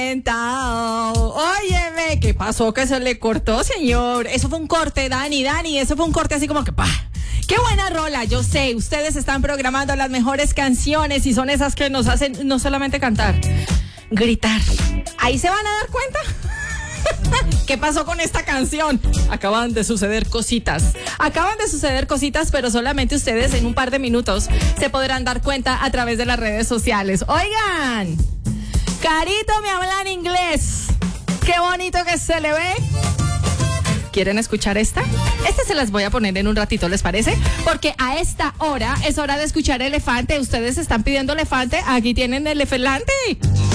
Óyeme, ¿qué pasó que se le cortó, señor? Eso fue un corte, Dani, eso fue un corte así como que ¡pah! ¡Qué buena rola! Yo sé, ustedes están programando las mejores canciones y son esas que nos hacen no solamente cantar, gritar. ¿Ahí se van a dar cuenta? ¿Qué pasó con esta canción? Acaban de suceder cositas, pero solamente ustedes en un par de minutos se podrán dar cuenta a través de las redes sociales. Oigan, Carito me habla en inglés. Qué bonito que se le ve. ¿Quieren escuchar esta? Esta se las voy a poner en un ratito, ¿les parece? Porque a esta hora es hora de escuchar Elefante. Ustedes están pidiendo Elefante, aquí tienen Elefante.